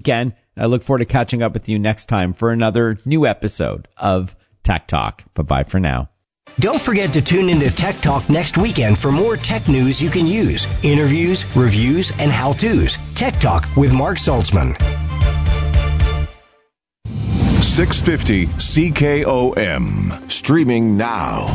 Again, I look forward to catching up with you next time for another new episode of Tech Talk. Bye-bye for now. Don't forget to tune into Tech Talk next weekend for more tech news you can use, interviews, reviews, and how-tos. Tech Talk with Mark Saltzman. 650 CKOM. Streaming now.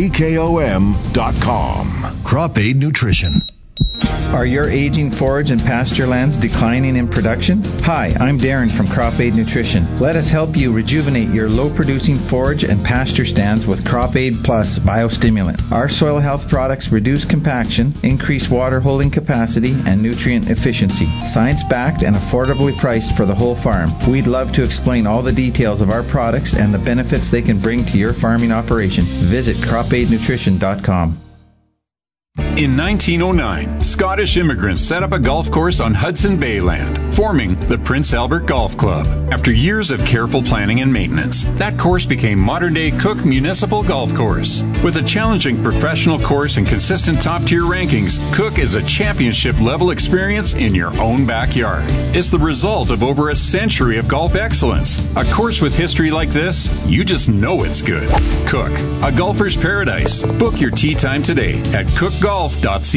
CKOM.com. Crop Aid Nutrition. Are your aging forage and pasture lands declining in production? Hi, I'm Darren from Crop Aid Nutrition. Let us help you rejuvenate your low-producing forage and pasture stands with Crop Aid Plus Biostimulant. Our soil health products reduce compaction, increase water holding capacity, and nutrient efficiency. Science-backed and affordably priced for the whole farm. We'd love to explain all the details of our products and the benefits they can bring to your farming operation. Visit cropaidnutrition.com. In 1909, Scottish immigrants set up a golf course on Hudson Bay land, forming the Prince Albert Golf Club. After years of careful planning and maintenance, that course became modern-day Cook Municipal Golf Course. With a challenging professional course and consistent top-tier rankings, Cook is a championship-level experience in your own backyard. It's the result of over a century of golf excellence. A course with history like this, you just know it's good. Cook, a golfer's paradise. Book your tee time today at cookgolf.ca.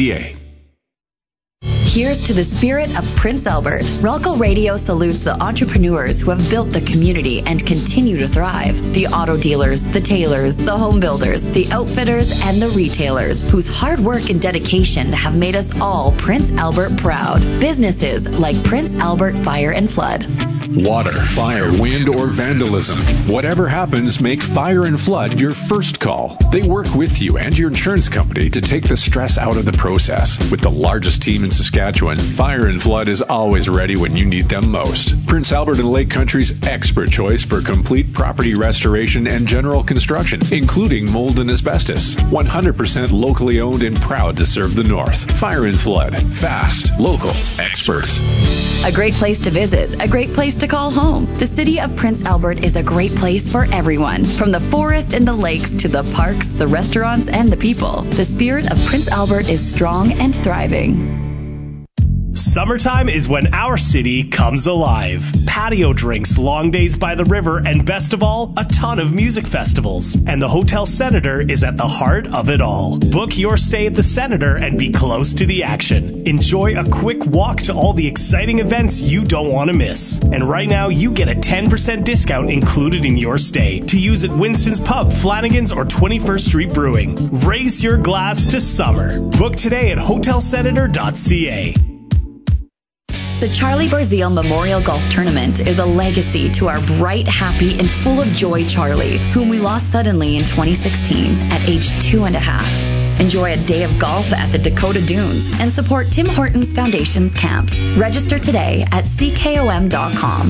Here's to the spirit of Prince Albert. Relco Radio salutes the entrepreneurs who have built the community and continue to thrive. The auto dealers, the tailors, the home builders, the outfitters, and the retailers whose hard work and dedication have made us all Prince Albert proud. Businesses like Prince Albert Fire and Flood. Water, fire, wind, or vandalism. Whatever happens, make Fire and Flood your first call. They work with you and your insurance company to take the stress out of the process. With the largest team in Saskatchewan, Fire and Flood is always ready when you need them most. Prince Albert and Lake Country's expert choice for complete property restoration and general construction, including mold and asbestos. 100% locally owned and proud to serve the North. Fire and Flood. Fast, local, expert. A great place to visit, a great place to call home. The city of Prince Albert is a great place for everyone. From the forest and the lakes to the parks, the restaurants, and the people. The spirit of Prince Albert is strong and thriving. Summertime is when our city comes alive. Patio drinks, long days by the river, and best of all, a ton of music festivals. And the Hotel Senator is at the heart of it all. Book your stay at the Senator and be close to the action. Enjoy a quick walk to all the exciting events you don't want to miss. And right now, you get a 10% discount included in your stay to use at Winston's Pub, Flanagan's, or 21st Street Brewing. Raise your glass to summer. Book today at hotelsenator.ca. The Charlie Barzile Memorial Golf Tournament is a legacy to our bright, happy, and full of joy Charlie, whom we lost suddenly in 2016 at age 2.5. Enjoy a day of golf at the Dakota Dunes and support Tim Hortons Foundation's camps. Register today at ckom.com.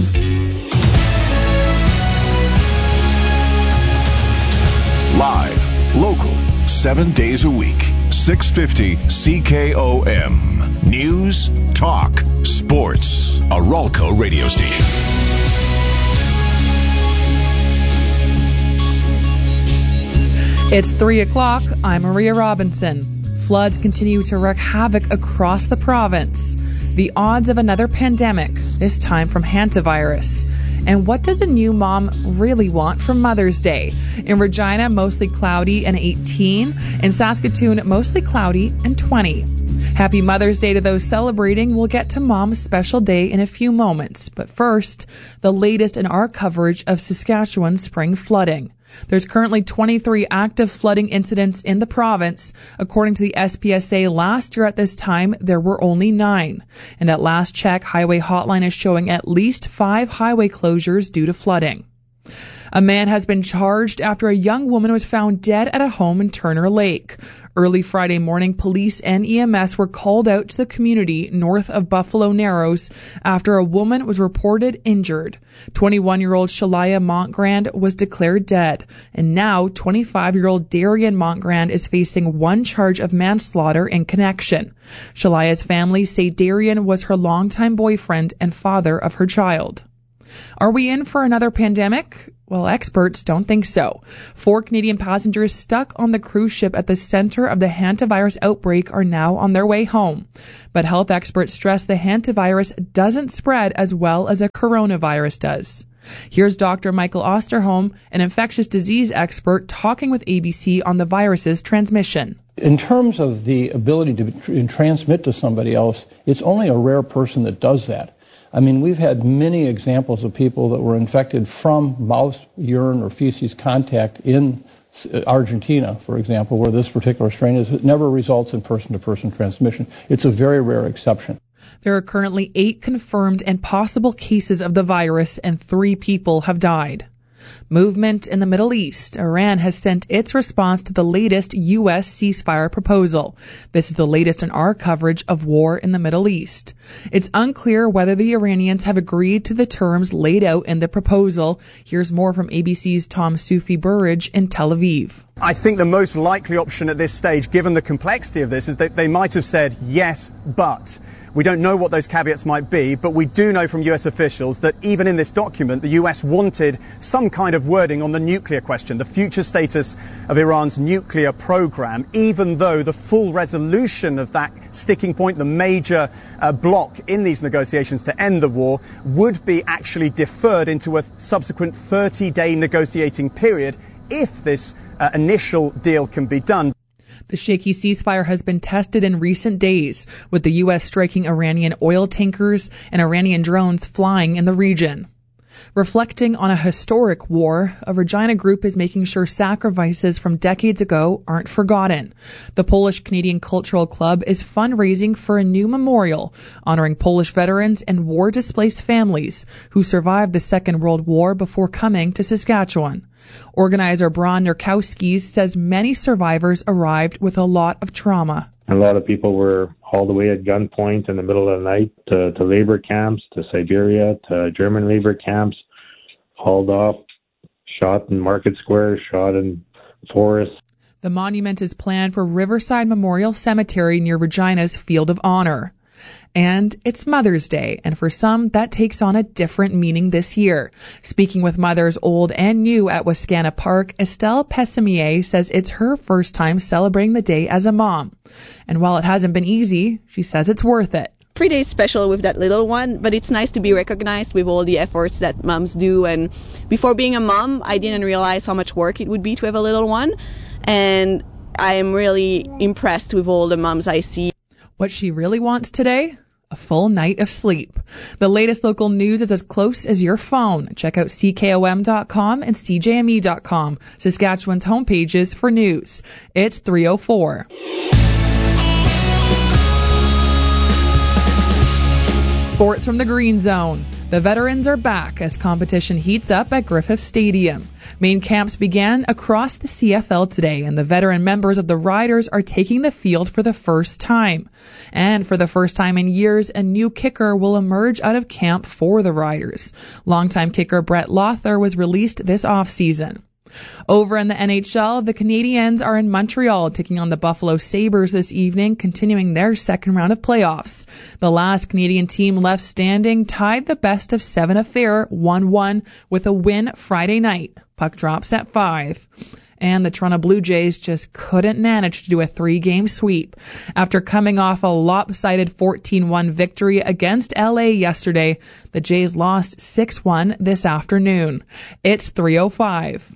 Live, local, 7 days a week. 650 CKOM. News, talk, sports. A Ralco radio station. It's 3 o'clock. I'm Maria Robinson. Floods continue to wreak havoc across the province. The odds of another pandemic, this time from hantavirus. And what does a new mom really want for Mother's Day? In Regina, mostly cloudy and 18. In Saskatoon, mostly cloudy and 20. Happy Mother's Day to those celebrating. We'll get to Mom's special day in a few moments. But first, the latest in our coverage of Saskatchewan spring flooding. There's currently 23 active flooding incidents in the province. According to the SPSA, last year at this time, there were only 9. And at last check, Highway Hotline is showing at least 5 highway closures due to flooding. A man has been charged after a young woman was found dead at a home in Turner Lake. Early Friday morning, police and EMS were called out to the community north of Buffalo Narrows after a woman was reported injured. 21-year-old Shalaya Montgrand was declared dead, and now 25-year-old Darian Montgrand is facing 1 charge of manslaughter in connection. Shalaya's family say Darian was her longtime boyfriend and father of her child. Are we in for another pandemic? Well, experts don't think so. 4 Canadian passengers stuck on the cruise ship at the center of the hantavirus outbreak are now on their way home. But health experts stress the hantavirus doesn't spread as well as a coronavirus does. Here's Dr. Michael Osterholm, an infectious disease expert, talking with ABC on the virus's transmission. In terms of the ability to transmit to somebody else, it's only a rare person that does that. I mean, we've had many examples of people that were infected from mouth, urine, or feces contact in Argentina, for example, where this particular strain is. It never results in person-to-person transmission. It's a very rare exception. There are currently 8 confirmed and possible cases of the virus, and 3 people have died. Movement in the Middle East. Iran has sent its response to the latest U.S. ceasefire proposal. This is the latest in our coverage of war in the Middle East. It's unclear whether the Iranians have agreed to the terms laid out in the proposal. Here's more from ABC's Tom Soufi-Burridge in Tel Aviv. I think the most likely option at this stage, given the complexity of this, is that they might have said yes, but. We don't know what those caveats might be, but we do know from US officials that even in this document, the US wanted some kind of wording on the nuclear question, the future status of Iran's nuclear program, even though the full resolution of that sticking point, the major block in these negotiations to end the war, would be actually deferred into a subsequent 30-day negotiating period if this initial deal can be done. The shaky ceasefire has been tested in recent days, with the U.S. striking Iranian oil tankers and Iranian drones flying in the region. Reflecting on a historic war, a Regina group is making sure sacrifices from decades ago aren't forgotten. The Polish-Canadian Cultural Club is fundraising for a new memorial honoring Polish veterans and war-displaced families who survived the Second World War before coming to Saskatchewan. Organizer Bron Nurkowski says many survivors arrived with a lot of trauma. A lot of people were hauled away at gunpoint in the middle of the night to labor camps, to Siberia, to German labor camps, hauled off, shot in market squares, shot in forests. The monument is planned for Riverside Memorial Cemetery near Regina's Field of Honor. And it's Mother's Day, and for some, that takes on a different meaning this year. Speaking with mothers old and new at Wascana Park, Estelle Pessimier says it's her first time celebrating the day as a mom. And while it hasn't been easy, she says it's worth it. Every day is special with that little one, but it's nice to be recognized with all the efforts that moms do. And before being a mom, I didn't realize how much work it would be to have a little one. And I am really impressed with all the moms I see. What she really wants today? A full night of sleep. The latest local news is as close as your phone. Check out CKOM.com and CJME.com, Saskatchewan's homepages for news. It's 3:04. Sports from the Green Zone. The veterans are back as competition heats up at Griffith Stadium. Main camps began across the CFL today, and the veteran members of the Riders are taking the field for the first time. And for the first time in years, a new kicker will emerge out of camp for the Riders. Longtime kicker Brett Lothar was released this offseason. Over in the NHL, the Canadiens are in Montreal taking on the Buffalo Sabres this evening, continuing their second round of playoffs. The last Canadian team left standing tied the best of 7 affair 1-1 with a win Friday night. Puck drops at 5. And the Toronto Blue Jays just couldn't manage to do a 3-game sweep. After coming off a lopsided 14-1 victory against LA yesterday, the Jays lost 6-1 this afternoon. It's 3:05.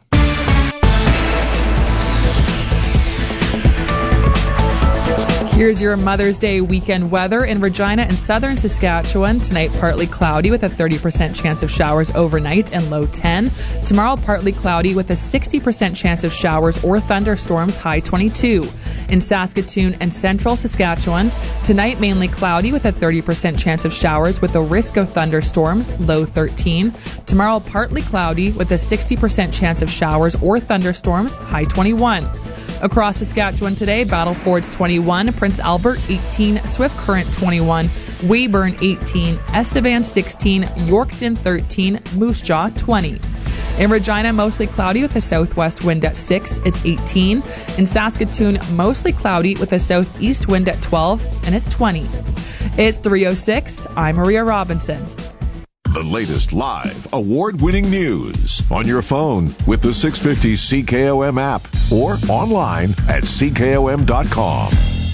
Here's your Mother's Day weekend weather in Regina and southern Saskatchewan. Tonight, partly cloudy with a 30% chance of showers overnight and low 10. Tomorrow, partly cloudy with a 60% chance of showers or thunderstorms, high 22. In Saskatoon and central Saskatchewan, tonight mainly cloudy with a 30% chance of showers with a risk of thunderstorms, low 13. Tomorrow, partly cloudy with a 60% chance of showers or thunderstorms, high 21. Across Saskatchewan today, Battlefords 21, Prince Albert 18, Swift Current 21, Weyburn 18, Estevan 16, Yorkton 13, Moose Jaw 20. In Regina, mostly cloudy with a southwest wind at 6, it's 18. In Saskatoon, mostly cloudy with a southeast wind at 12, and it's 20. It's 3:06. I'm Maria Robinson. The latest live, award-winning news on your phone with the 650 CKOM app or online at CKOM.com.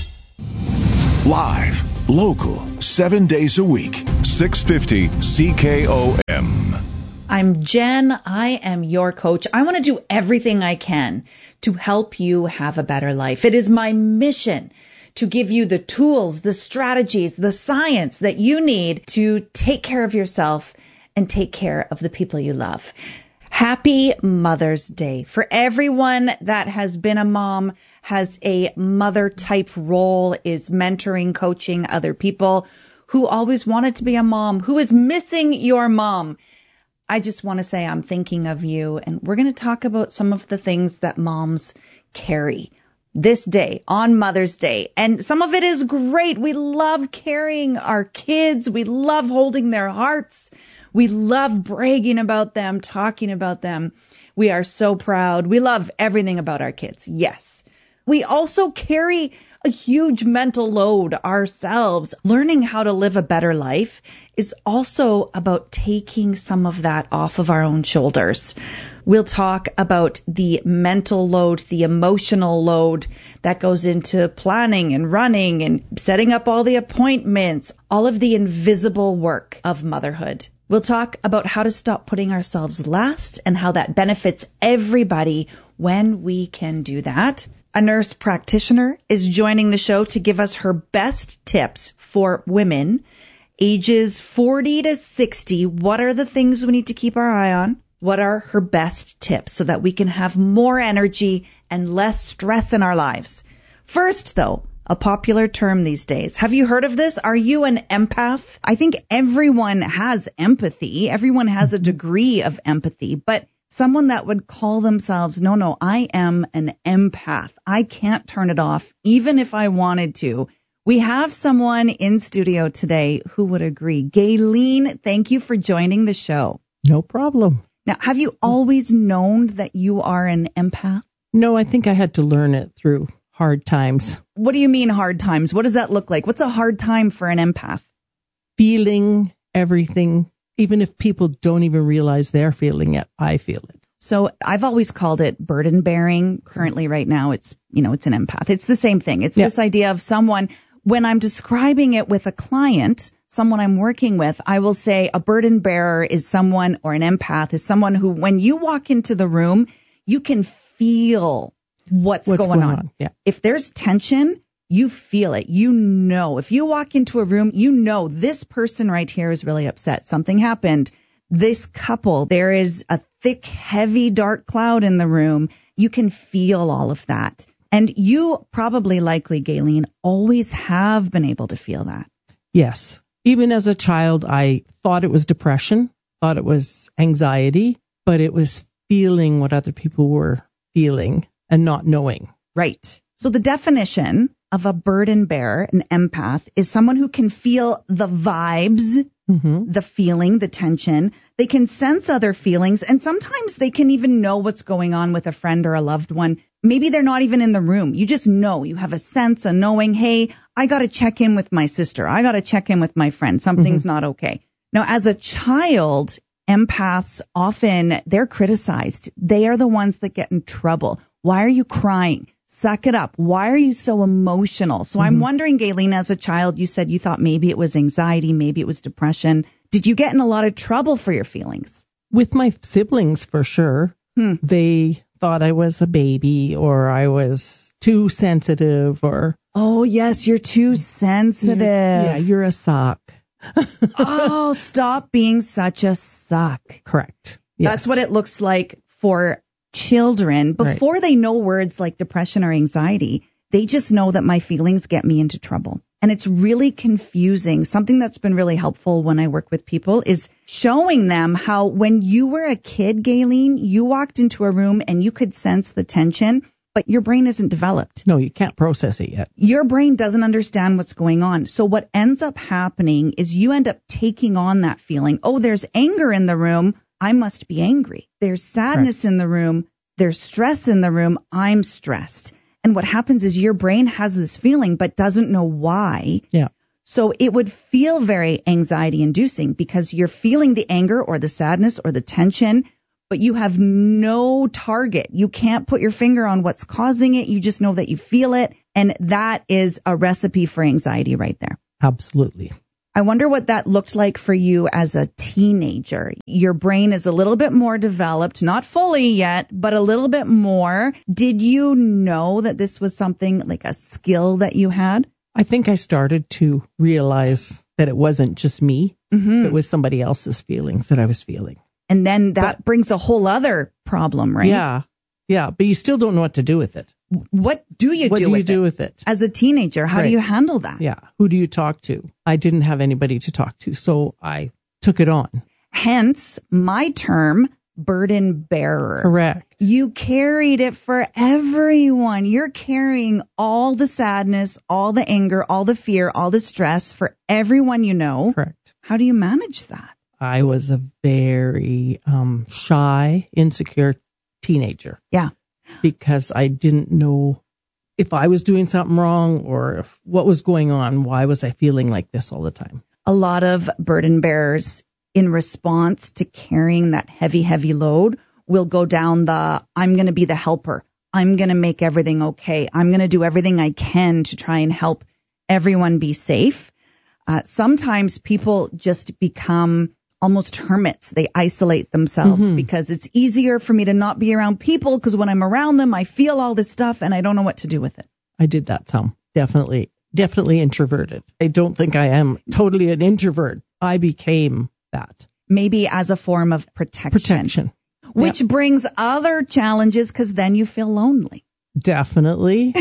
Live, local, 7 days a week, 650 CKOM. I'm Jen. I am your coach. I want to do everything I can to help you have a better life. It is my mission to give you the tools, the strategies, the science that you need to take care of yourself and take care of the people you love. Happy Mother's Day. For everyone that has been a mom, has a mother type role, is mentoring, coaching other people who always wanted to be a mom, who is missing your mom. I just want to say I'm thinking of you, and we're going to talk about some of the things that moms carry this day on Mother's Day. And some of it is great. We love carrying our kids. We love holding their hearts. We love bragging about them, talking about them. We are so proud. We love everything about our kids. Yes. We also carry a huge mental load ourselves. Learning how to live a better life is also about taking some of that off of our own shoulders. We'll talk about the mental load, the emotional load that goes into planning and running and setting up all the appointments, all of the invisible work of motherhood. We'll talk about how to stop putting ourselves last and how that benefits everybody when we can do that. A nurse practitioner is joining the show to give us her best tips for women ages 40 to 60. What are the things we need to keep our eye on? What are her best tips so that we can have more energy and less stress in our lives? First, though, a popular term these days. Have you heard of this? Are you an empath? I think everyone has empathy. Everyone has a degree of empathy, but someone that would call themselves, no, I am an empath. I can't turn it off, even if I wanted to. We have someone in studio today who would agree. Gayleen, thank you for joining the show. No problem. Now, have you always known that you are an empath? No, I think I had to learn it through hard times. What do you mean hard times? What does that look like? What's a hard time for an empath? Feeling everything. Even if people don't even realize they're feeling it, I feel it. So I've always called it burden bearing. Currently right now, it's an empath. It's the same thing. It's this idea of someone, when I'm describing it with a client, someone I'm working with, I will say a burden bearer is someone, or an empath is someone who, when you walk into the room, you can feel what's going on. Yeah. If there's tension, you feel it. You know, if you walk into a room, you know this person right here is really upset. Something happened. This couple, there is a thick, heavy, dark cloud in the room. You can feel all of that. And you probably, likely, Gayleen, always have been able to feel that. Yes. Even as a child, I thought it was depression, thought it was anxiety, but it was feeling what other people were feeling and not knowing. Right. So the definition of a burden bearer, an empath, is someone who can feel the vibes, the feeling, the tension. They can sense other feelings, and sometimes they can even know what's going on with a friend or a loved one. Maybe they're not even in the room. You just know. You have a sense, a knowing, hey, I got to check in with my sister. I got to check in with my friend. Something's not okay. Now, as a child, empaths often, they're criticized. They are the ones that get in trouble. Why are you crying? Suck it up. Why are you so emotional? So I'm wondering, Gayleen, as a child, you said you thought maybe it was anxiety, maybe it was depression. Did you get in a lot of trouble for your feelings? With my siblings, for sure. They thought I was a baby, or I was too sensitive, or... Oh, yes, you're too sensitive. Yeah, you're a suck. Oh, stop being such a suck. Correct. That's what it looks like for children. Before they know words like depression or anxiety, they just know that my feelings get me into trouble. And it's really confusing. Something that's been really helpful when I work with people is showing them how when you were a kid, Gayleen, you walked into a room and you could sense the tension, but your brain isn't developed. No, you can't process it yet. Your brain doesn't understand what's going on. So what ends up happening is you end up taking on that feeling. Oh, there's anger in the room. I must be angry. There's sadness in the room. There's stress in the room. I'm stressed. And what happens is your brain has this feeling but doesn't know why. Yeah. So it would feel very anxiety inducing because you're feeling the anger or the sadness or the tension, but you have no target. You can't put your finger on what's causing it. You just know that you feel it. And that is a recipe for anxiety right there. Absolutely. I wonder what that looked like for you as a teenager. Your brain is a little bit more developed, not fully yet, but a little bit more. Did you know that this was something like a skill that you had? I think I started to realize that it wasn't just me. Mm-hmm. It was somebody else's feelings that I was feeling. And then that brings a whole other problem, right? Yeah. Yeah. But you still don't know what to do with it. What do you do with it? As a teenager, how do you handle that? Yeah. Who do you talk to? I didn't have anybody to talk to, so I took it on. Hence my term, burden bearer. Correct. You carried it for everyone. You're carrying all the sadness, all the anger, all the fear, all the stress for everyone you know. Correct. How do you manage that? I was a very shy, insecure teenager. Yeah. Because I didn't know if I was doing something wrong or what was going on. Why was I feeling like this all the time? A lot of burden bearers, in response to carrying that heavy, heavy load, will go down the, I'm going to be the helper. I'm going to make everything okay. I'm going to do everything I can to try and help everyone be safe. Sometimes people just become almost hermits. They isolate themselves because it's easier for me to not be around people because when I'm around them, I feel all this stuff and I don't know what to do with it. I did that some. Definitely introverted. I don't think I am totally an introvert. I became that. Maybe as a form of protection. Which brings other challenges because then you feel lonely. Definitely.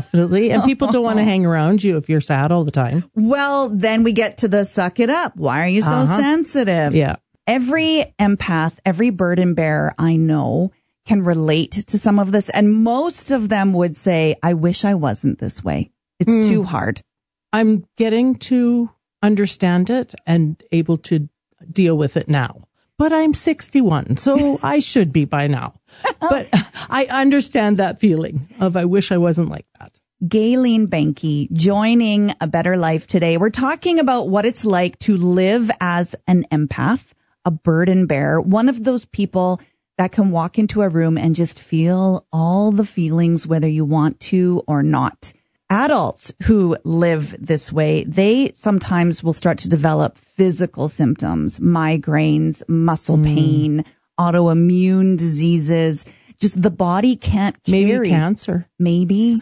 And people don't want to hang around you if you're sad all the time. Well, then we get to the suck it up. Why are you so sensitive? Yeah. Every empath, every burden bearer I know can relate to some of this. And most of them would say, I wish I wasn't this way. It's too hard. I'm getting to understand it and able to deal with it now. But I'm 61, so I should be by now. But I understand that feeling of I wish I wasn't like that. Gayleen Benke joining A Better Life today. We're talking about what it's like to live as an empath, a burden bearer, one of those people that can walk into a room and just feel all the feelings, whether you want to or not. Adults who live this way, they sometimes will start to develop physical symptoms, migraines, muscle pain, autoimmune diseases. Just the body can't carry. Maybe cancer. Maybe.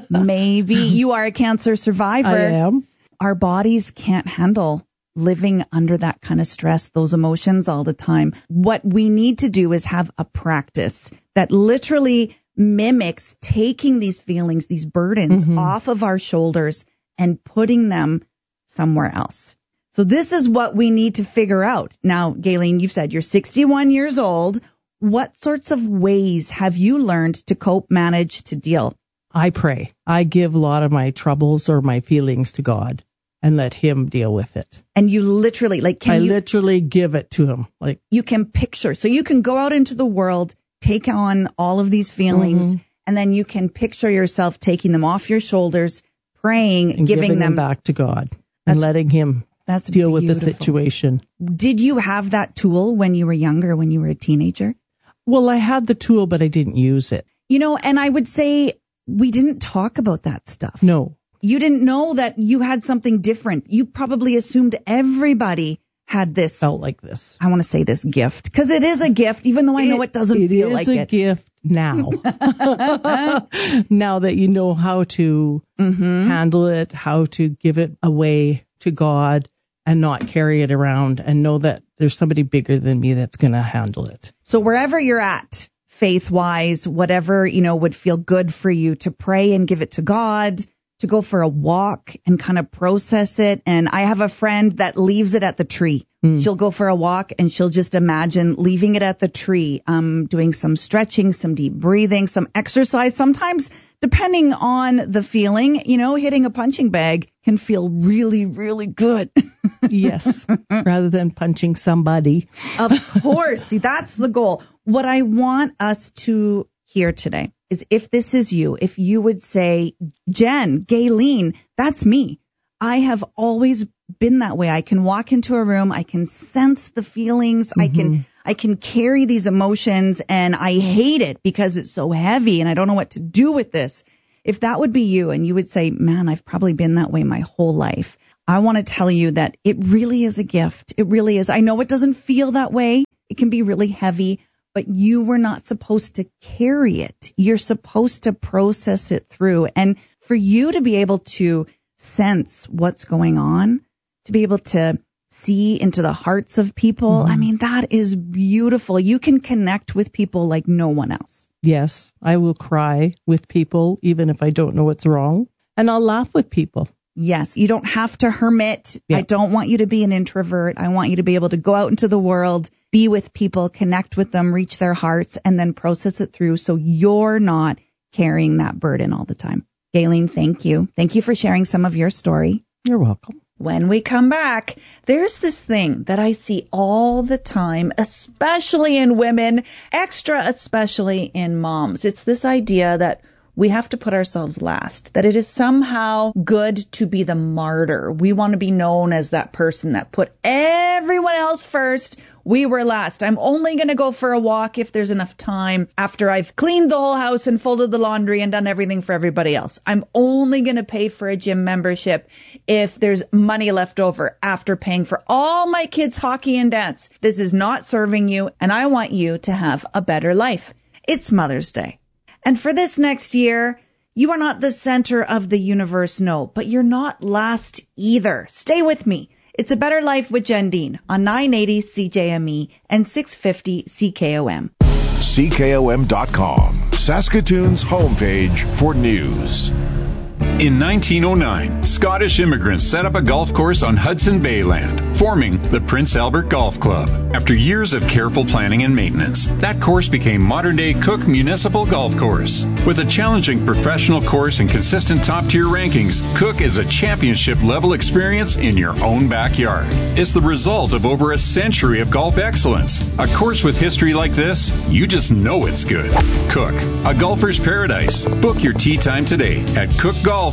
You are a cancer survivor. I am. Our bodies can't handle living under that kind of stress, those emotions all the time. What we need to do is have a practice that literally mimics taking these feelings, these burdens off of our shoulders and putting them somewhere else. So this is what we need to figure out. Now, Gayleen, you've said you're 61 years old. What sorts of ways have you learned to cope, manage, to deal? I pray. I give a lot of my troubles or my feelings to God and let him deal with it. And you literally, literally give it to him. Like you can picture. So you can go out into the world, take on all of these feelings, and then you can picture yourself taking them off your shoulders, praying, and giving them back to God and letting him deal with the situation. Did you have that tool when you were younger, when you were a teenager? Well, I had the tool, but I didn't use it. You know, and I would say we didn't talk about that stuff. No. You didn't know that you had something different. You probably assumed everybody had this. Felt like this. I want to say this gift, because it is a gift, even though I know it doesn't feel like it. It is a gift now. Now that you know how to handle it, how to give it away to God and not carry it around and know that there's somebody bigger than me that's going to handle it. So wherever you're at, faith-wise, whatever, would feel good for you, to pray and give it to God, to go for a walk and kind of process it. And I have a friend that leaves it at the tree. She'll go for a walk and she'll just imagine leaving it at the tree, doing some stretching, some deep breathing, some exercise. Sometimes, depending on the feeling, hitting a punching bag can feel really, really good. Yes, rather than punching somebody. Of course. See, that's the goal. What I want us to hear today is, if this is you, if you would say, Jen, Gayleen, that's me. I have always been that way. I can walk into a room, I can sense the feelings, I can carry these emotions, and I hate it because it's so heavy and I don't know what to do with this. If that would be you and you would say, man, I've probably been that way my whole life, I want to tell you that it really is a gift. It really is. I know it doesn't feel that way. It can be really heavy, but you were not supposed to carry it. You're supposed to process it through. And for you to be able to sense what's going on, to be able to see into the hearts of people, I mean, that is beautiful. You can connect with people like no one else. Yes, I will cry with people, even if I don't know what's wrong. And I'll laugh with people. Yes, you don't have to hermit. Yeah. I don't want you to be an introvert. I want you to be able to go out into the world, be with people, connect with them, reach their hearts, and then process it through so you're not carrying that burden all the time. Gayleen, thank you. Thank you for sharing some of your story. You're welcome. When we come back, there's this thing that I see all the time, especially in women, extra especially in moms. It's this idea that we have to put ourselves last, that it is somehow good to be the martyr. We want to be known as that person that put everyone else first. We were last. I'm only going to go for a walk if there's enough time after I've cleaned the whole house and folded the laundry and done everything for everybody else. I'm only going to pay for a gym membership if there's money left over after paying for all my kids' hockey and dance. This is not serving you, and I want you to have a better life. It's Mother's Day. And for this next year, you are not the center of the universe, no, but you're not last either. Stay with me. It's A Better Life with Jen Dean on 980 CJME and 650 CKOM. CKOM.com, Saskatoon's homepage for news. In 1909, Scottish immigrants set up a golf course on Hudson Bay land, forming the Prince Albert Golf Club. After years of careful planning and maintenance, that course became modern-day Cook Municipal Golf Course. With a challenging professional course and consistent top-tier rankings, Cook is a championship-level experience in your own backyard. It's the result of over a century of golf excellence. A course with history like this, you just know it's good. Cook, a golfer's paradise. Book your tee time today at cookgolf.ca.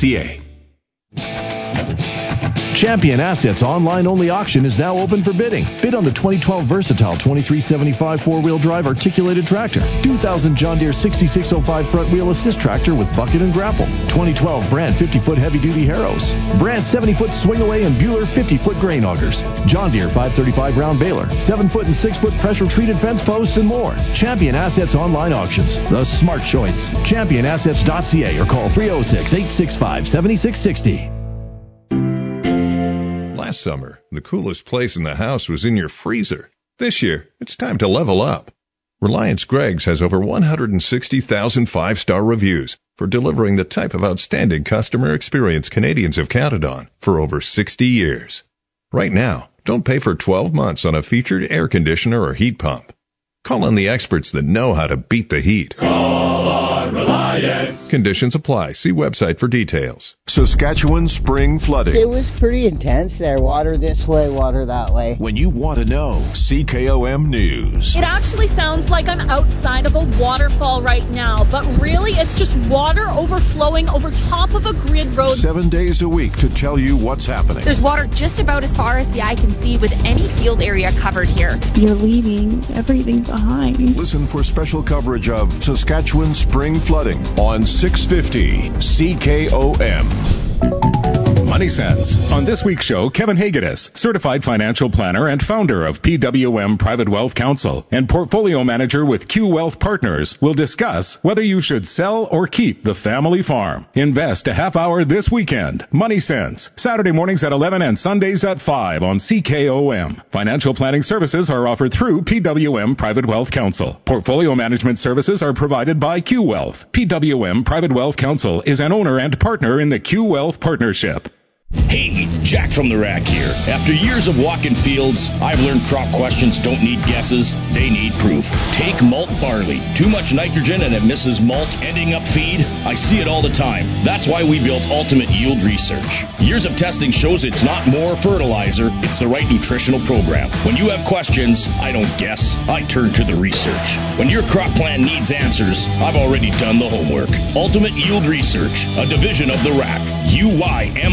Champion Assets online-only auction is now open for bidding. Bid on the 2012 Versatile 2375 four-wheel drive articulated tractor, 2000 John Deere 6605 front-wheel assist tractor with bucket and grapple, 2012 Brand 50-foot heavy-duty harrows, Brand 70-foot swing-away and Bueller 50-foot grain augers, John Deere 535 round baler, 7-foot and 6-foot pressure-treated fence posts, and more. Champion Assets online auctions, the smart choice. ChampionAssets.ca or call 306-865-7660. Last summer, the coolest place in the house was in your freezer. This year, it's time to level up. Reliance Greggs has over 160,000 five-star reviews for delivering the type of outstanding customer experience Canadians have counted on for over 60 years. Right now, don't pay for 12 months on a featured air conditioner or heat pump. Call on the experts that know how to beat the heat. Call on Reliance. Conditions apply. See website for details. Saskatchewan spring flooding. It was pretty intense there. Water this way, water that way. When you want to know, CKOM News. It actually sounds like I'm outside of a waterfall right now, but really it's just water overflowing over top of a grid road. 7 days a week to tell you what's happening. There's water just about as far as the eye can see with any field area covered here. You're leaving everything behind. Listen for special coverage of Saskatchewan spring flooding on 650 CKOM. Money Sense. On this week's show, Kevin Hagedis, certified financial planner and founder of PWM Private Wealth Counsel and portfolio manager with Q Wealth Partners, will discuss whether you should sell or keep the family farm. Invest a half hour this weekend. Money Sense. Saturday mornings at 11 and Sundays at 5 on CKOM. Financial planning services are offered through PWM Private Wealth Counsel. Portfolio management services are provided by Q Wealth. PWM Private Wealth Counsel is an owner and partner in the Q Wealth Partnership. Hey, Jack from the Rack here. After years of walking fields, I've learned crop questions don't need guesses, they need proof. Take malt barley. Too much nitrogen and it misses malt, ending up feed. I see it all the time. That's why we built Ultimate Yield Research. Years of testing shows it's not more fertilizer, it's the right nutritional program. When you have questions, I don't guess, I turn to the research. When your crop plan needs answers, I've already done the homework. Ultimate Yield Research, a division of the Rack. UYMI.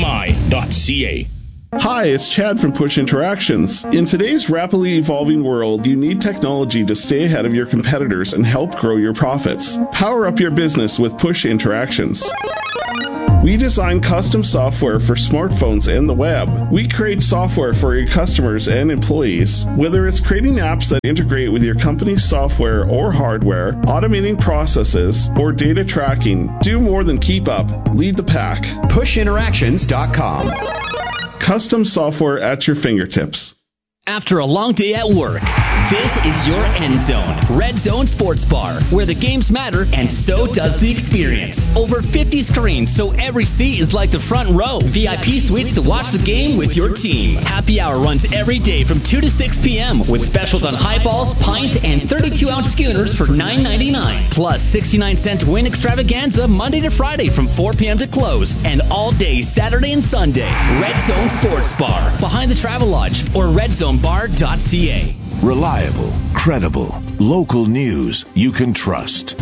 pushinteraction.ca. Hi, it's Chad from Push Interactions. In today's rapidly evolving world, you need technology to stay ahead of your competitors and help grow your profits. Power up your business with Push Interactions. We design custom software for smartphones and the web. We create software for your customers and employees. Whether it's creating apps that integrate with your company's software or hardware, automating processes, or data tracking, do more than keep up. Lead the pack. PushInteractions.com. Custom software at your fingertips. After a long day at work, this is your end zone. Red Zone Sports Bar, where the games matter and so does the experience. Over 50 screens, so every seat is like the front row. VIP suites to watch the game with your team. Happy hour runs every day from 2 to 6 p.m. with specials on highballs, pints, and 32-ounce schooners for $9.99. Plus 69-cent win extravaganza Monday to Friday from 4 p.m. to close. And all day Saturday and Sunday. Red Zone Sports Bar, behind the Travel Lodge or redzonebar.ca. Reliable, credible, local news you can trust.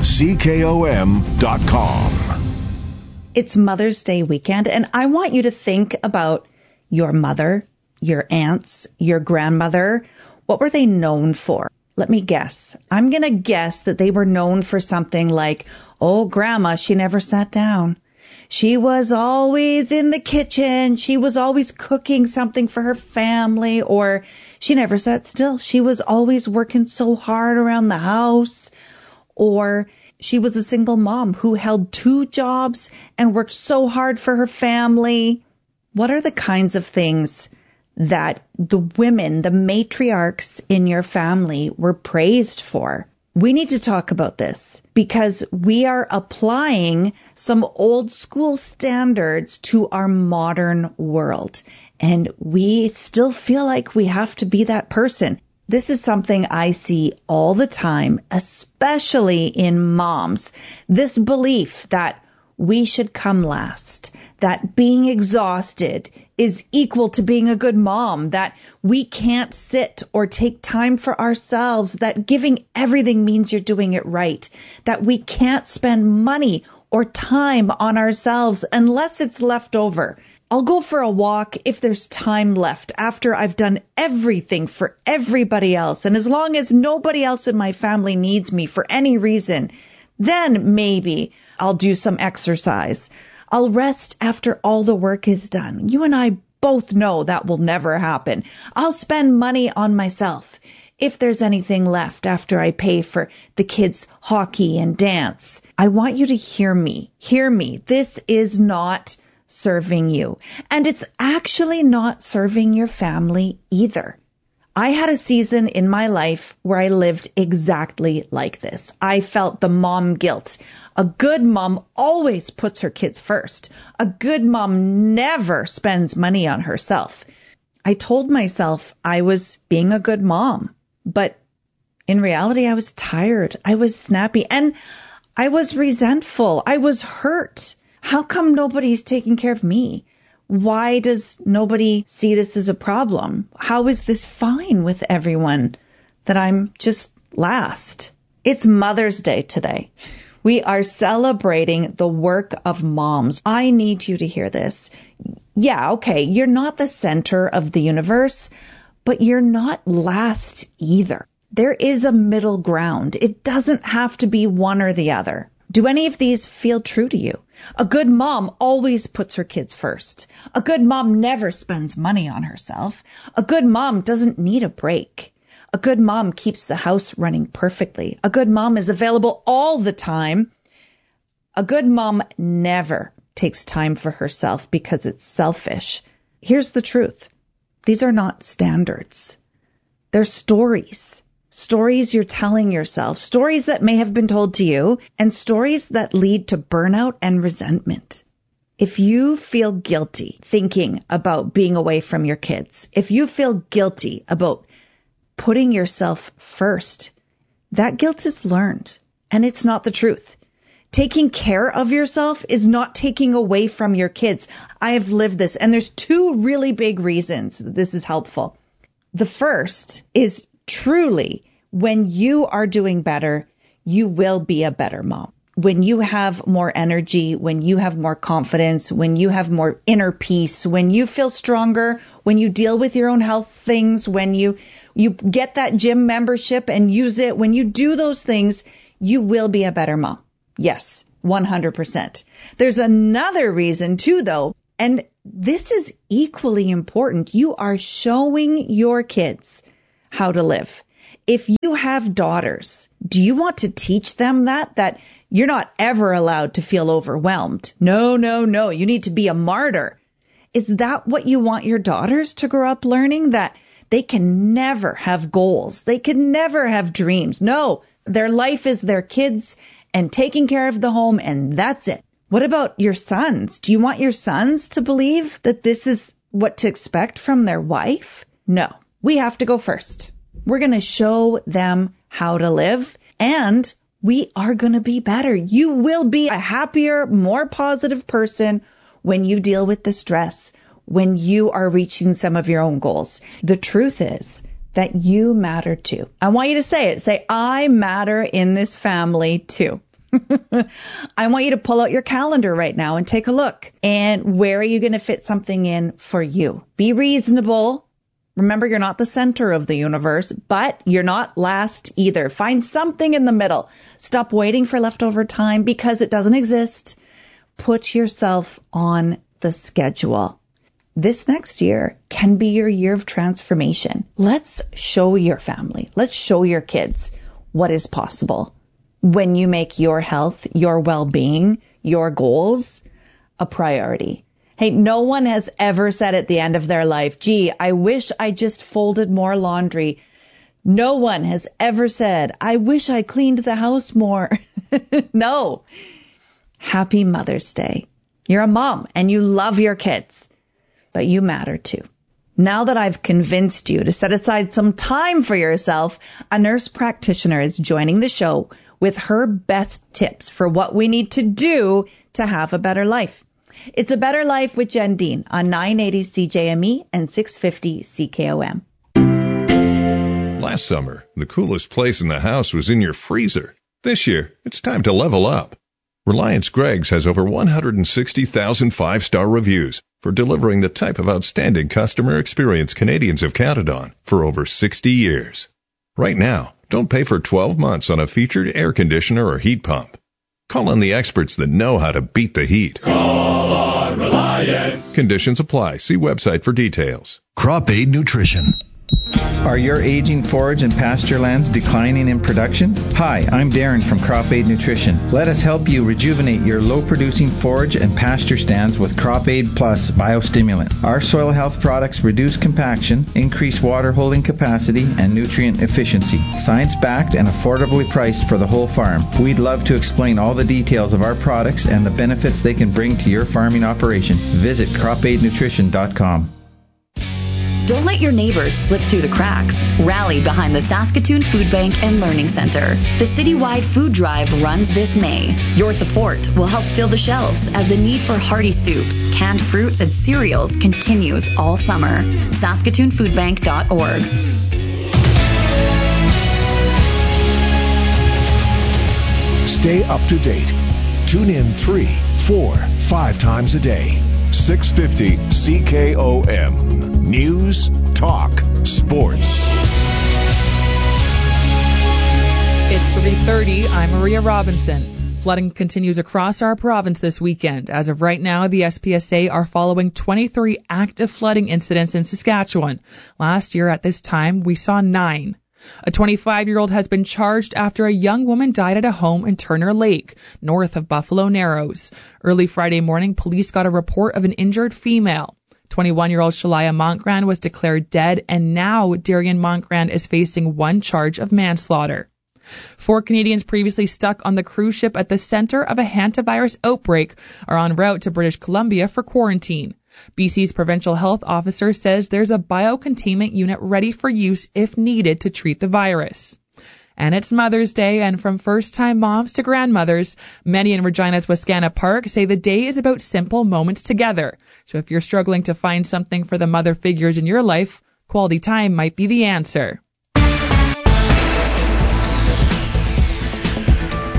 CKOM.com. It's Mother's Day weekend, and I want you to think about your mother, your aunts, your grandmother. What were they known for? Let me guess. I'm going to guess that they were known for something like, oh, Grandma, she never sat down. She was always in the kitchen. She was always cooking something for her family, or she never sat still. She was always working so hard around the house, or she was a single mom who held 2 jobs and worked so hard for her family. What are the kinds of things that the women, the matriarchs in your family were praised for? We need to talk about this because we are applying some old school standards to our modern world, and we still feel like we have to be that person. This is something I see all the time, especially in moms. This belief that we should come last, that being exhausted is equal to being a good mom, that we can't sit or take time for ourselves, that giving everything means you're doing it right, that we can't spend money or time on ourselves unless it's left over. I'll go for a walk if there's time left after I've done everything for everybody else. And as long as nobody else in my family needs me for any reason, then maybe I'll do some exercise. I'll rest after all the work is done. You and I both know that will never happen. I'll spend money on myself if there's anything left after I pay for the kids' hockey and dance. I want you to hear me. Hear me. This is not serving you. And it's actually not serving your family either. I had a season in my life where I lived exactly like this. I felt the mom guilt. A good mom always puts her kids first. A good mom never spends money on herself. I told myself I was being a good mom, but in reality, I was tired. I was snappy and I was resentful. I was hurt. How come nobody's taking care of me? Why does nobody see this as a problem? How is this fine with everyone that I'm just last? It's Mother's Day today. We are celebrating the work of moms. I need you to hear this. Yeah, okay, you're not the center of the universe, but you're not last either. There is a middle ground. It doesn't have to be one or the other. Do any of these feel true to you? A good mom always puts her kids first. A good mom never spends money on herself. A good mom doesn't need a break. A good mom keeps the house running perfectly. A good mom is available all the time. A good mom never takes time for herself because it's selfish. Here's the truth. These are not standards. They're stories. Stories you're telling yourself, stories that may have been told to you, and stories that lead to burnout and resentment. If you feel guilty thinking about being away from your kids, if you feel guilty about putting yourself first, that guilt is learned, and it's not the truth. Taking care of yourself is not taking away from your kids. I have lived this, and there's 2 really big reasons that this is helpful. The first is truly, when you are doing better, you will be a better mom. when you have more energy, when you have more confidence, when you have more inner peace, when you feel stronger, when you deal with your own health things, when you get that gym membership and use it, when you do those things, you will be a better mom. Yes, 100%. There's another reason too, though, and this is equally important. You are showing your kids how to live. If you have daughters, do you want to teach them that you're not ever allowed to feel overwhelmed? No. You need to be a martyr. Is that what you want your daughters to grow up learning? That they can never have goals. They can never have dreams. No, their life is their kids and taking care of the home, and that's it. What about your sons? Do you want your sons to believe that this is what to expect from their wife? No, we have to go first. We're going to show them how to live, and we are going to be better. You will be a happier, more positive person when you deal with the stress, when you are reaching some of your own goals. The truth is that you matter too. I want you to say it. Say, I matter in this family too. I want you to pull out your calendar right now and take a look. And where are you going to fit something in for you? Be reasonable. Remember, you're not the center of the universe, but you're not last either. Find something in the middle. Stop waiting for leftover time because it doesn't exist. Put yourself on the schedule. This next year can be your year of transformation. Let's show your family. Let's show your kids what is possible when you make your health, your well-being, your goals a priority. Hey, no one has ever said at the end of their life, gee, I wish I just folded more laundry. No one has ever said, I wish I cleaned the house more. No. Happy Mother's Day. You're a mom and you love your kids, but you matter too. Now that I've convinced you to set aside some time for yourself, a nurse practitioner is joining the show with her best tips for what we need to do to have a better life. It's A Better Life with Jen Dean on 980 CJME and 650 CKOM. Last summer, the coolest place in the house was in your freezer. This year, it's time to level up. Reliance Greggs has over 160,000 five-star reviews for delivering the type of outstanding customer experience Canadians have counted on for over 60 years. Right now, don't pay for 12 months on a featured air conditioner or heat pump. Call on the experts that know how to beat the heat. Call on Reliance. Conditions apply. See website for details. Crop Aid Nutrition. Are your aging forage and pasture lands declining in production? Hi, I'm Darren from Crop Aid Nutrition. Let us help you rejuvenate your low-producing forage and pasture stands with Crop Aid Plus Biostimulant. Our soil health products reduce compaction, increase water holding capacity, and nutrient efficiency. Science-backed and affordably priced for the whole farm. We'd love to explain all the details of our products and the benefits they can bring to your farming operation. Visit cropaidnutrition.com. Don't let your neighbors slip through the cracks. Rally behind the Saskatoon Food Bank and Learning Center. The citywide food drive runs this May. Your support will help fill the shelves as the need for hearty soups, canned fruits, and cereals continues all summer. SaskatoonFoodBank.org. Stay up to date. Tune in 3, 4, 5 times a day. 650 CKOM. News, talk, sports. It's 3:30. I'm Maria Robinson. Flooding continues across our province this weekend. As of right now, the SPSA are following 23 active flooding incidents in Saskatchewan. Last year at this time, we saw 9. A 25-year-old has been charged after a young woman died at a home in Turner Lake, north of Buffalo Narrows. Early Friday morning, police got a report of an injured female. 21-year-old Shalaya Montgrand was declared dead, and now Darian Montgrand is facing 1 charge of manslaughter. 4 Canadians previously stuck on the cruise ship at the center of a hantavirus outbreak are en route to British Columbia for quarantine. BC's provincial health officer says there's a biocontainment unit ready for use if needed to treat the virus. And it's Mother's Day, and from first-time moms to grandmothers, many in Regina's Wascana Park say the day is about simple moments together. So if you're struggling to find something for the mother figures in your life, quality time might be the answer.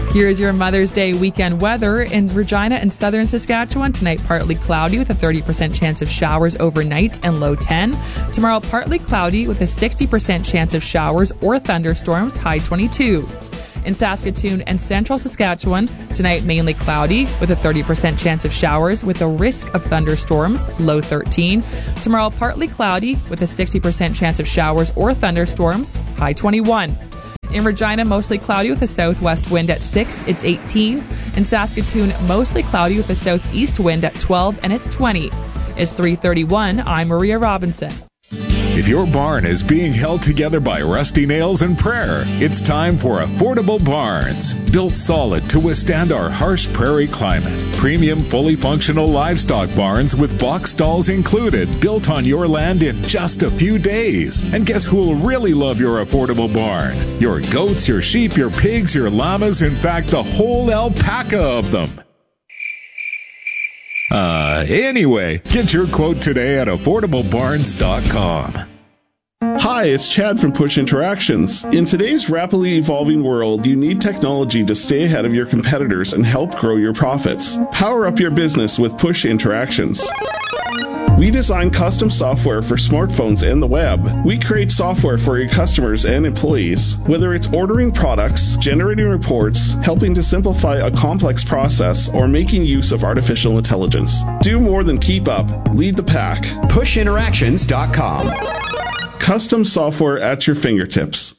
Here's your Mother's Day weekend weather. In Regina and southern Saskatchewan, tonight partly cloudy with a 30% chance of showers overnight and low 10. Tomorrow partly cloudy with a 60% chance of showers or thunderstorms, high 22. In Saskatoon and central Saskatchewan, tonight mainly cloudy with a 30% chance of showers with a risk of thunderstorms, low 13. Tomorrow partly cloudy with a 60% chance of showers or thunderstorms, high 21. In Regina, mostly cloudy with a southwest wind at 6, it's 18. In Saskatoon, mostly cloudy with a southeast wind at 12, and it's 20. It's 3:31. I'm Maria Robinson. If your barn is being held together by rusty nails and prayer, it's time for Affordable Barns. Built solid to withstand our harsh prairie climate. Premium, fully functional livestock barns with box stalls included, built on your land in just a few days. And guess who will really love your affordable barn? Your goats, your sheep, your pigs, your llamas, in fact, the whole alpaca of them. Anyway, get your quote today at affordablebarns.com. Hi, it's Chad from Push Interactions. In today's rapidly evolving world, you need technology to stay ahead of your competitors and help grow your profits. Power up your business with Push Interactions. We design custom software for smartphones and the web. We create software for your customers and employees. Whether it's ordering products, generating reports, helping to simplify a complex process, or making use of artificial intelligence. Do more than keep up. Lead the pack. PushInteractions.com. Custom software at your fingertips.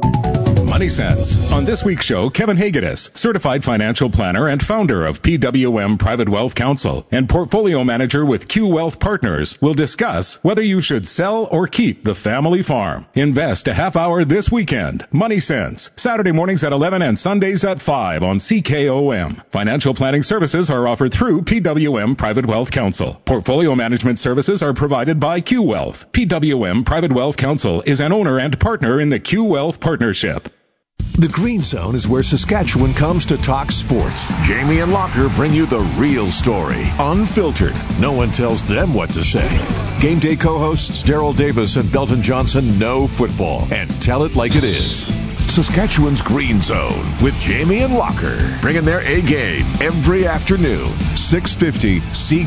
Money Sense. On this week's show, Kevin Hagedis, certified financial planner and founder of PWM Private Wealth Counsel and portfolio manager with Q Wealth Partners, will discuss whether you should sell or keep the family farm. Invest a half hour this weekend. Money Sense. Saturday mornings at 11 and Sundays at 5 on CKOM. Financial planning services are offered through PWM Private Wealth Counsel. Portfolio management services are provided by Q Wealth. PWM Private Wealth Counsel is an owner and partner in the Q Wealth Partnership. The Green Zone is where Saskatchewan comes to talk sports. Jamie and Locker bring you the real story, unfiltered. No one tells them what to say. Game day co-hosts Daryl Davis and Belton Johnson know football and tell it like it is. Saskatchewan's Green Zone with Jamie and Locker, bringing their A game every afternoon, 650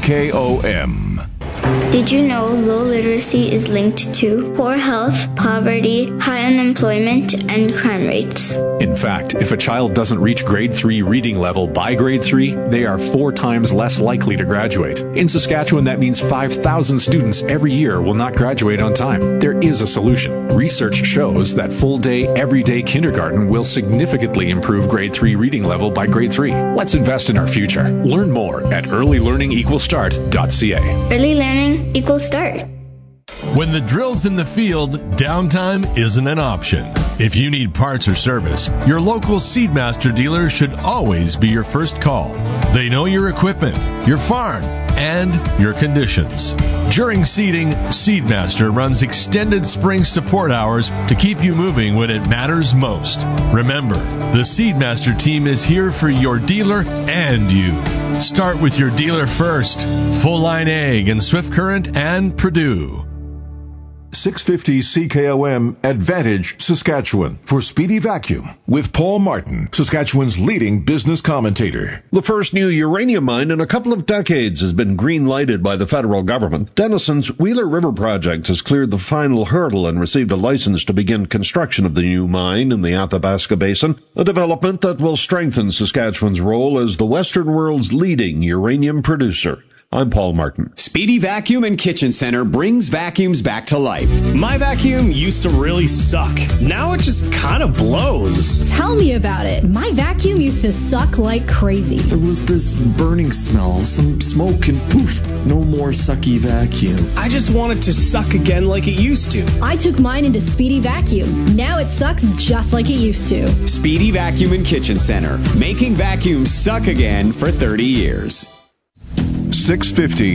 CKOM. Did you know low literacy is linked to poor health, poverty, high unemployment, and crime rates? In fact, if a child doesn't reach grade 3 reading level by grade 3, they are 4 times less likely to graduate. In Saskatchewan, that means 5,000 students every year will not graduate on time. There is a solution. Research shows that full-day, everyday kindergarten will significantly improve grade 3 reading level by grade 3. Let's invest in our future. Learn more at earlylearningequalstart.ca. Early learning equals start. When the drill's in the field, downtime isn't an option. If you need parts or service, your local Seedmaster dealer should always be your first call. They know your equipment, your farm, and your conditions. During seeding, Seedmaster runs extended spring support hours to keep you moving when it matters most. Remember, the Seedmaster team is here for your dealer and you. Start with your dealer first. Full Line Ag and Swift Current and Purdue. 650 CKOM Advantage, Saskatchewan, for Speedy Vacuum with Paul Martin, Saskatchewan's leading business commentator. The first new uranium mine in a couple of decades has been green-lighted by the federal government. Denison's Wheeler River project has cleared the final hurdle and received a license to begin construction of the new mine in the Athabasca Basin, a development that will strengthen Saskatchewan's role as the Western world's leading uranium producer. I'm Paul Martin. Speedy Vacuum and Kitchen Center brings vacuums back to life. My vacuum used to really suck. Now it just kind of blows. Tell me about it. My vacuum used to suck like crazy. There was this burning smell, some smoke, and poof, no more sucky vacuum. I just want it to suck again like it used to. I took mine into Speedy Vacuum. Now it sucks just like it used to. Speedy Vacuum and Kitchen Center, making vacuums suck again for 30 years. 650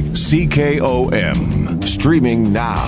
CKOM. Streaming now.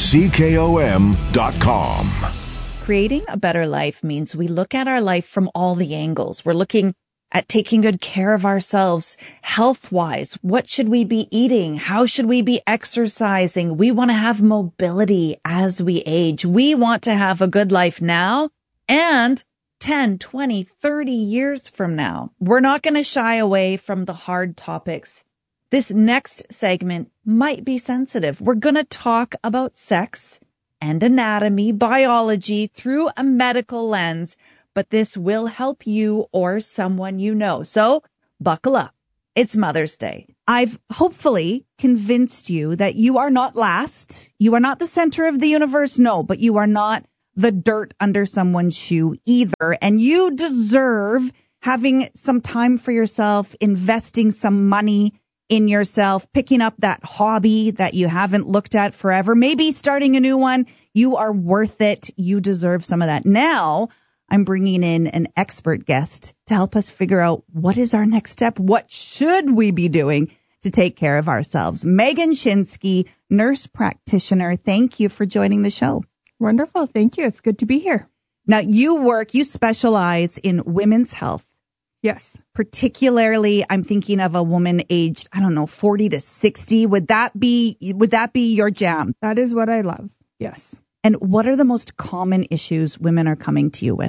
CKOM.com. Creating a better life means we look at our life from all the angles. We're looking at taking good care of ourselves health-wise. What should we be eating? How should we be exercising? We want to have mobility as we age. We want to have a good life now and 10, 20, 30 years from now. We're not going to shy away from the hard topics. This next segment might be sensitive. We're going to talk about sex and anatomy, biology through a medical lens, but this will help you or someone you know. So buckle up. It's Mother's Day. I've hopefully convinced you that you are not last. You are not the center of the universe. No, but you are not the dirt under someone's shoe either. And you deserve having some time for yourself, investing some money in yourself, picking up that hobby that you haven't looked at forever, maybe starting a new one. You are worth it. You deserve some of that. Now, I'm bringing in an expert guest to help us figure out what is our next step. What should we be doing to take care of ourselves? Megan Shinsky, nurse practitioner. Thank you for joining the show. Wonderful. Thank you. It's good to be here. Now, you specialize in women's health. Yes. Particularly, I'm thinking of a woman aged, 40 to 60. Would that be your jam? That is what I love. Yes. And what are the most common issues women are coming to you with?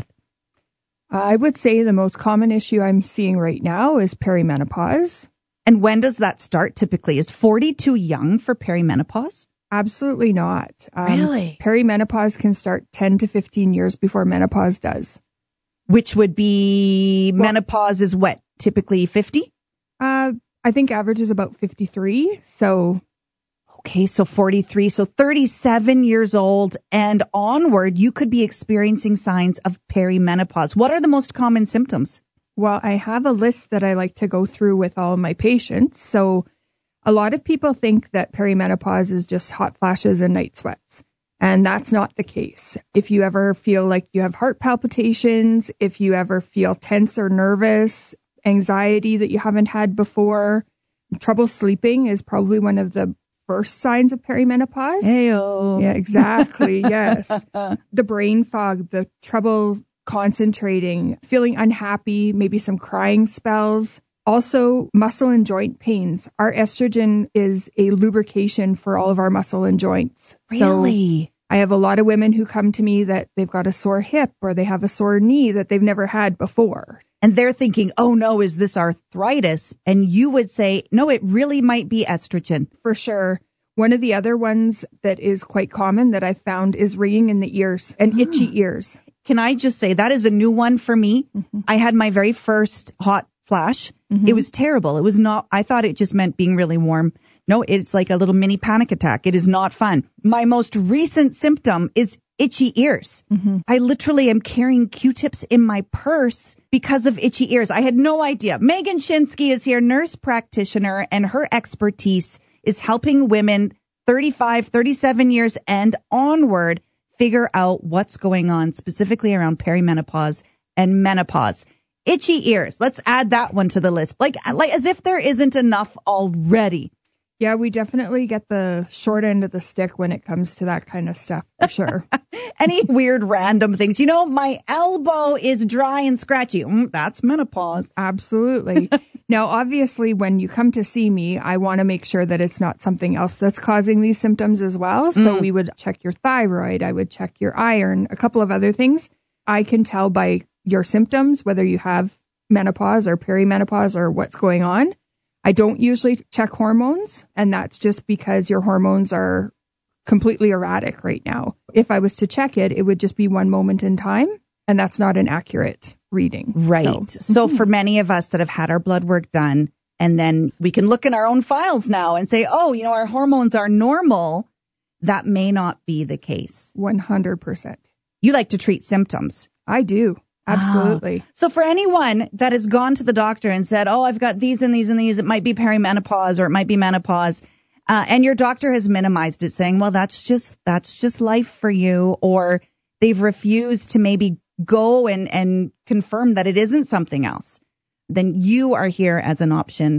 I would say the most common issue I'm seeing right now is perimenopause. And when does that start typically? Is 40 too young for perimenopause? Absolutely not. Really? Perimenopause can start 10 to 15 years before menopause does. Which would be, menopause is what, typically 50? I think average is about 53. So. Okay, so 43. So 37 years old and onward, you could be experiencing signs of perimenopause. What are the most common symptoms? Well, I have a list that I like to go through with all my patients. So a lot of people think that perimenopause is just hot flashes and night sweats. And that's not the case. If you ever feel like you have heart palpitations, if you ever feel tense or nervous, anxiety that you haven't had before, trouble sleeping is probably one of the first signs of perimenopause. Heyo. Yeah, exactly. Yes. The brain fog, the trouble concentrating, feeling unhappy, maybe some crying spells. Also, muscle and joint pains. Our estrogen is a lubrication for all of our muscle and joints. Really? So I have a lot of women who come to me that they've got a sore hip or they have a sore knee that they've never had before. And they're thinking, oh no, is this arthritis? And you would say, no, it really might be estrogen. For sure. One of the other ones that is quite common that I've found is ringing in the ears and itchy ears. Can I just say that is a new one for me? Mm-hmm. I had my very first hot flash. Mm-hmm. It was terrible. It was not, I thought it just meant being really warm. No, it's like a little mini panic attack. It is not fun. My most recent symptom is itchy ears. Mm-hmm. I literally am carrying Q-tips in my purse because of itchy ears. I had no idea. Megan Shinsky is here, nurse practitioner, and her expertise is helping women 35, 37 years and onward figure out what's going on specifically around perimenopause and menopause. Itchy ears. Let's add that one to the list. Like as if there isn't enough already. Yeah, we definitely get the short end of the stick when it comes to that kind of stuff, for sure. Any weird random things. My elbow is dry and scratchy. That's menopause. Absolutely. Now, obviously, when you come to see me, I want to make sure that it's not something else that's causing these symptoms as well. So we would check your thyroid. I would check your iron, a couple of other things. I can tell by your symptoms whether you have menopause or perimenopause or what's going on. I don't usually check hormones, and that's just because your hormones are completely erratic right now. If I was to check it, it would just be one moment in time, and that's not an accurate reading. Right. So for many of us that have had our blood work done, and then we can look in our own files now and say, our hormones are normal, that may not be the case. 100%. You like to treat symptoms. I do. Absolutely. So for anyone that has gone to the doctor and said, I've got these and these and these, it might be perimenopause or it might be menopause, and your doctor has minimized it saying, well, that's just life for you, or they've refused to maybe go and confirm that it isn't something else, then you are here as an option.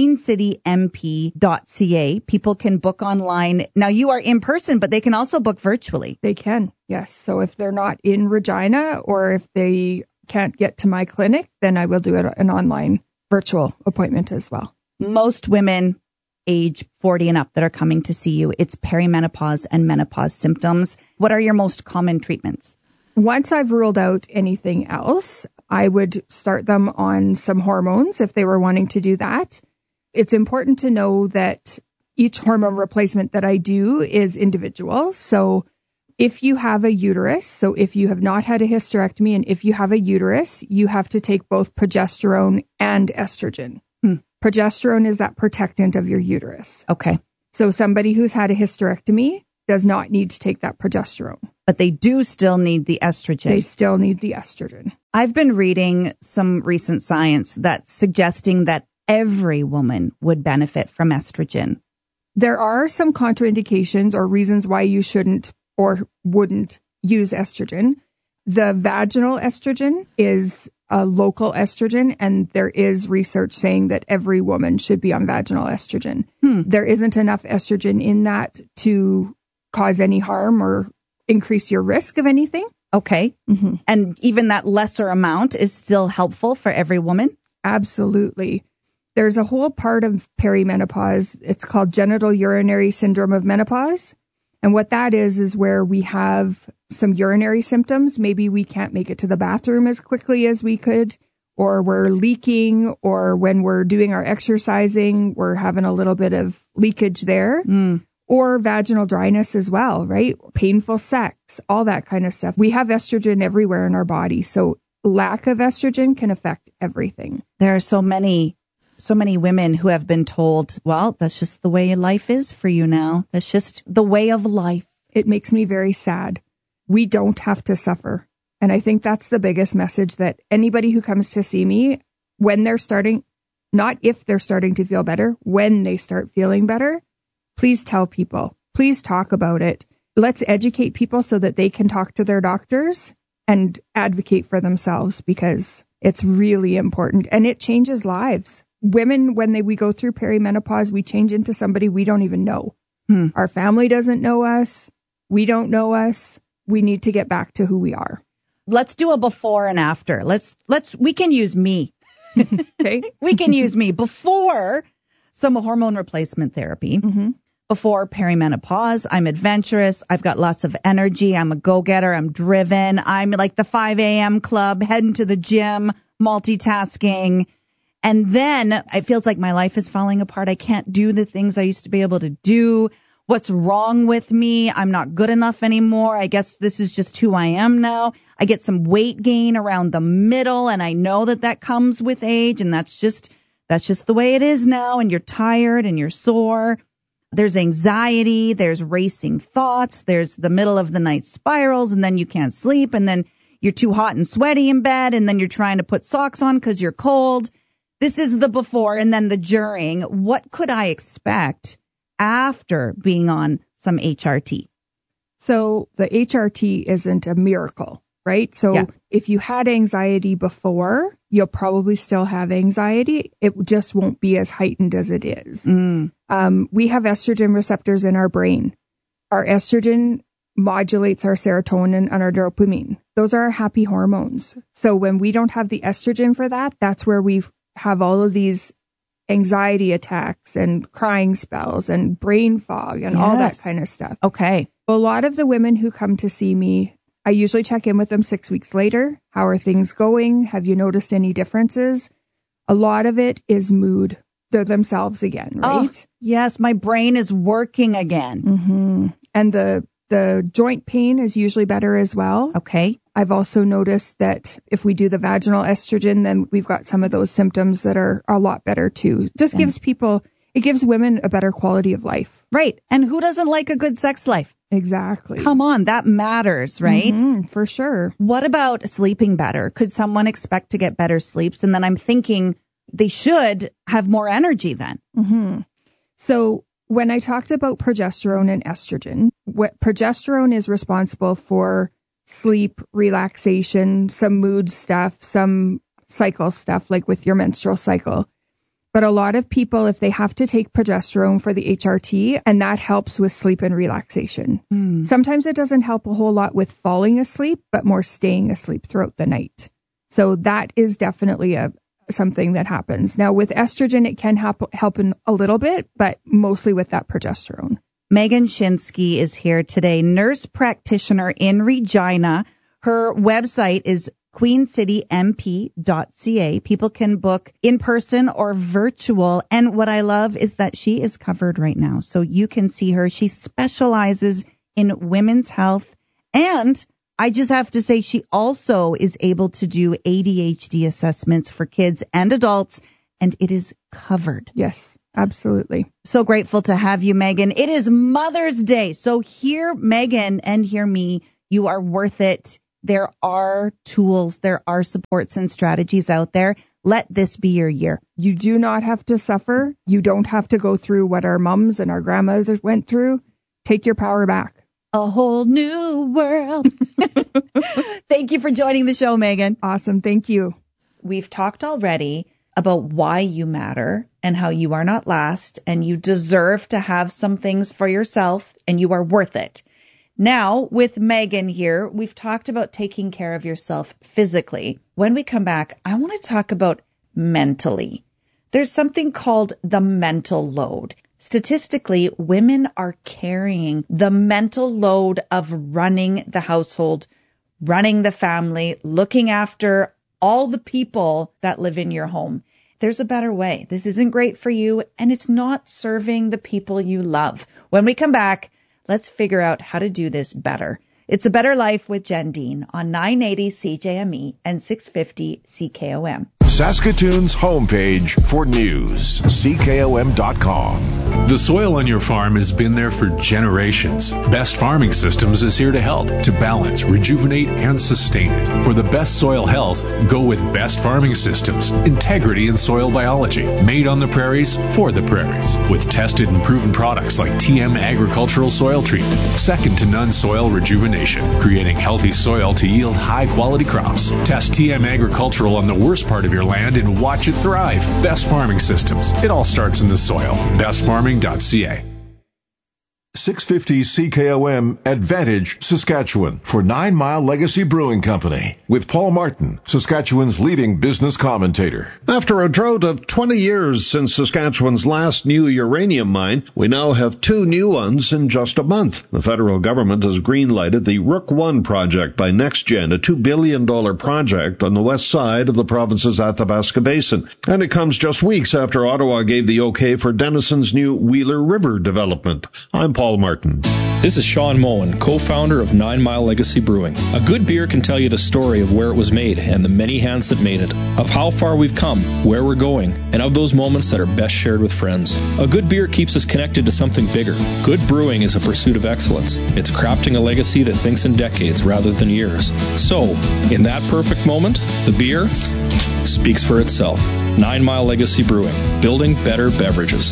QueenCityMP.ca. People can book online. Now, you are in person, but they can also book virtually. They can, yes. So if they're not in Regina or if they can't get to my clinic, then I will do an online virtual appointment as well. Most women age 40 and up that are coming to see you, it's perimenopause and menopause symptoms. What are your most common treatments? Once I've ruled out anything else, I would start them on some hormones if they were wanting to do that. It's important to know that each hormone replacement that I do is individual. So if you have a uterus, so if you have not had a hysterectomy and if you have a uterus, you have to take both progesterone and estrogen. Progesterone is that protectant of your uterus. Okay. So somebody who's had a hysterectomy does not need to take that progesterone. But they do still need the estrogen. They still need the estrogen. I've been reading some recent science that's suggesting that every woman would benefit from estrogen. There are some contraindications or reasons why you shouldn't or wouldn't use estrogen. The vaginal estrogen is a local estrogen, and there is research saying that every woman should be on vaginal estrogen. There isn't enough estrogen in that to cause any harm or increase your risk of anything. Okay. And even that lesser amount is still helpful for every woman? Absolutely. There's a whole part of perimenopause. It's called genital urinary syndrome of menopause. And what that is where we have some urinary symptoms. Maybe we can't make it to the bathroom as quickly as we could, or we're leaking, or when we're doing our exercising, we're having a little bit of leakage there. Or vaginal dryness as well, right? Painful sex, all that kind of stuff. We have estrogen everywhere in our body. So lack of estrogen can affect everything. There are so many women who have been told, well, that's just the way life is for you now. That's just the way of life. It makes me very sad. We don't have to suffer. And I think that's the biggest message, that anybody who comes to see me, when they're starting, not if they're starting to feel better, when they start feeling better, please tell people. Please talk about it. Let's educate people so that they can talk to their doctors and advocate for themselves, because it's really important and it changes lives. Women, when we go through perimenopause, we change into somebody we don't even know. Our family doesn't know us. We don't know us. We need to get back to who we are. Let's do a before and after. We can use me. Okay. We can use me before some hormone replacement therapy. Before perimenopause, I'm adventurous. I've got lots of energy. I'm a go-getter. I'm driven. I'm like the 5 a.m. club, heading to the gym, multitasking. And then it feels like my life is falling apart. I can't do the things I used to be able to do. What's wrong with me? I'm not good enough anymore. I guess this is just who I am now. I get some weight gain around the middle, and I know that comes with age, and that's just the way it is now. And you're tired and you're sore. There's anxiety, there's racing thoughts, there's the middle of the night spirals, and then you can't sleep, and then you're too hot and sweaty in bed, and then you're trying to put socks on because you're cold. This is the before, and then the during. What could I expect after being on some HRT? So the HRT isn't a miracle, right? So if you had anxiety before, you'll probably still have anxiety. It just won't be as heightened as it is. We have estrogen receptors in our brain. Our estrogen modulates our serotonin and our dopamine. Those are our happy hormones. So when we don't have the estrogen for that, that's where we have all of these anxiety attacks and crying spells and brain fog and all that kind of stuff. Okay. A lot of the women who come to see me, I usually check in with them 6 weeks later. How are things going? Have you noticed any differences? A lot of it is mood. They're themselves again, right? Oh, yes, my brain is working again. And the joint pain is usually better as well. Okay. I've also noticed that if we do the vaginal estrogen, then we've got some of those symptoms that are a lot better too. Just gives women a better quality of life. Right. And who doesn't like a good sex life? Exactly. Come on, that matters, right? For sure. What about sleeping better? Could someone expect to get better sleeps? And then I'm thinking they should have more energy then. So when I talked about progesterone and estrogen, progesterone is responsible for sleep, relaxation, some mood stuff, some cycle stuff, like with your menstrual cycle. But a lot of people, if they have to take progesterone for the HRT, and that helps with sleep and relaxation. Sometimes it doesn't help a whole lot with falling asleep, but more staying asleep throughout the night. So that is definitely something that happens. Now with estrogen, it can help in a little bit, but mostly with that progesterone. Megan Shinsky is here today, nurse practitioner in Regina. Her website is queencitymp.ca. People can book in person or virtual. And what I love is that she is covered right now. So you can see her. She specializes in women's health. And I just have to say, she also is able to do ADHD assessments for kids and adults. And it is covered. Yes, absolutely. So grateful to have you, Megan. It is Mother's Day. So hear Megan and hear me. You are worth it. There are tools, there are supports and strategies out there. Let this be your year. You do not have to suffer. You don't have to go through what our mums and our grandmothers went through. Take your power back. A whole new world. Thank you for joining the show, Megan. Awesome. Thank you. We've talked already about why you matter and how you are not last and you deserve to have some things for yourself and you are worth it. Now, with Megan here, we've talked about taking care of yourself physically. When we come back, I want to talk about mentally. There's something called the mental load. Statistically, women are carrying the mental load of running the household, running the family, looking after all the people that live in your home. There's a better way. This isn't great for you, and it's not serving the people you love. When we come back, let's figure out how to do this better. It's A Better Life with Jen Dean on 980 CJME and 650 CKOM. Saskatoon's homepage for news, CKOM.com. The soil on your farm has been there for generations. Best Farming Systems is here to help, to balance, rejuvenate, and sustain it. For the best soil health, go with Best Farming Systems. Integrity in soil biology. Made on the prairies, for the prairies. With tested and proven products like TM Agricultural Soil Treatment. Second to none soil rejuvenation. Creating healthy soil to yield high-quality crops. Test TM Agricultural on the worst part of your land and watch it thrive. Best Farming Systems. It all starts in the soil. BestFarming.ca. 650 CKOM Advantage, Saskatchewan for 9 Mile Legacy Brewing Company with Paul Martin, Saskatchewan's leading business commentator. After a drought of 20 years since Saskatchewan's last new uranium mine, we now have 2 new ones in just a month. The federal government has green-lighted the Rook I project by NextGen, a $2 billion project on the west side of the province's Athabasca Basin. And it comes just weeks after Ottawa gave the okay for Denison's new Wheeler River development. I'm Paul Martin. This is Sean Moen, co-founder of 9 Mile Legacy Brewing. A good beer can tell you the story of where it was made and the many hands that made it, of how far we've come, where we're going, and of those moments that are best shared with friends. A good beer keeps us connected to something bigger. Good brewing is a pursuit of excellence. It's crafting a legacy that thinks in decades rather than years. So, in that perfect moment, the beer speaks for itself. 9 Mile Legacy Brewing, building better beverages.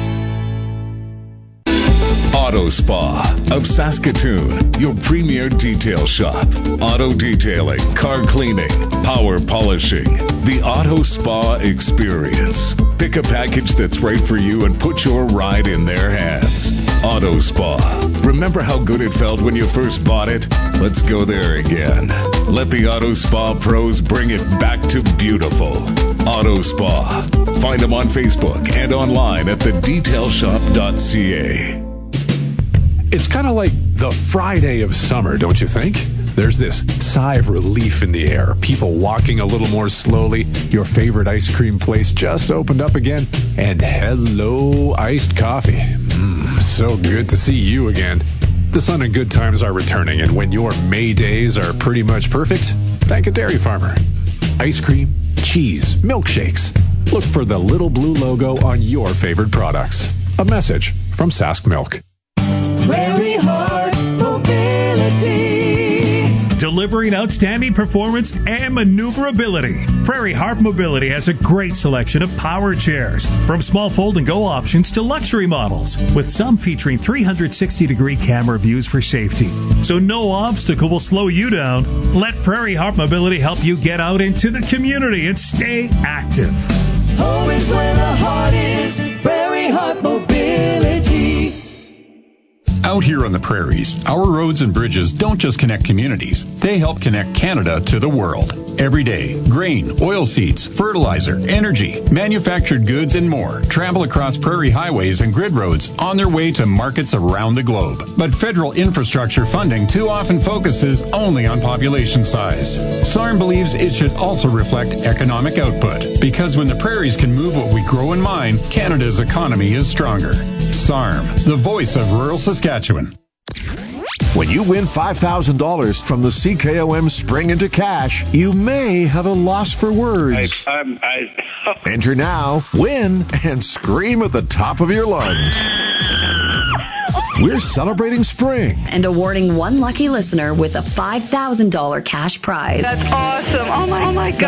Auto Spa of Saskatoon, your premier detail shop. Auto detailing, car cleaning, power polishing. The Auto Spa experience. Pick a package that's right for you and put your ride in their hands. Auto Spa. Remember how good it felt when you first bought it? Let's go there again. Let the Auto Spa pros bring it back to beautiful. Auto Spa. Find them on Facebook and online at thedetailshop.ca. It's kind of like the Friday of summer, don't you think? There's this sigh of relief in the air, people walking a little more slowly, your favorite ice cream place just opened up again, and hello, iced coffee. So good to see you again. The sun and good times are returning, and when your May days are pretty much perfect, thank a dairy farmer. Ice cream, cheese, milkshakes. Look for the little blue logo on your favorite products. A message from Sask Milk. Prairie Heart Mobility. Delivering outstanding performance and maneuverability. Prairie Heart Mobility has a great selection of power chairs, from small fold-and-go options to luxury models, with some featuring 360-degree camera views for safety. So no obstacle will slow you down. Let Prairie Heart Mobility help you get out into the community and stay active. Home is where the heart is. Prairie Heart Mobility. Out here on the prairies, our roads and bridges don't just connect communities, they help connect Canada to the world. Every day, grain, oilseeds, fertilizer, energy, manufactured goods, and more travel across prairie highways and grid roads on their way to markets around the globe. But federal infrastructure funding too often focuses only on population size. SARM believes it should also reflect economic output, because when the prairies can move what we grow and mine, Canada's economy is stronger. SARM, the voice of rural Saskatchewan. When you win $5,000 from the CKOM Spring into Cash, you may have a loss for words. Enter now, win, and scream at the top of your lungs. We're celebrating spring and awarding one lucky listener with a $5,000 cash prize. That's awesome. Oh my God.